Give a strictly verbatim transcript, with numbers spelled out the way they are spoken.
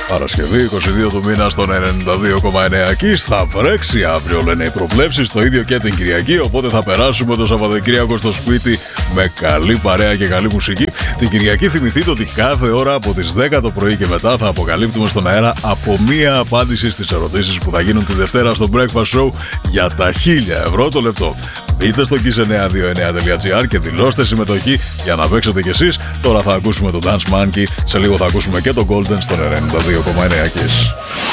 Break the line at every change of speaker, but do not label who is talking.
Παρασκευή είκοσι δύο του μήνα στον ενενήντα δύο κόμμα εννέα Kiss. Θα βρέξει αύριο, λένε οι προβλέψεις, το ίδιο και την Κυριακή. Οπότε θα περάσουμε το Σαββατοκύριακο στο σπίτι με καλή παρέα και καλή μουσική. Την Κυριακή θυμηθείτε ότι κάθε ώρα από τις δέκα το πρωί και μετά θα αποκαλύπτουμε στον αέρα από μία απάντηση στις ερωτήσεις που θα γίνουν τη Δευτέρα στο Breakfast Show για τα χίλια ευρώ το λεπτό. Μπείτε στο kiss εννιά δύο εννιά τελεία gr και δηλώστε συμμετοχή για να παίξετε κι εσείς. Τώρα θα ακούσουμε το Dance Monkey, σε λίγο θα ακούσουμε και το Golden στον ενενήντα δύο κόμμα εννέα Kiss.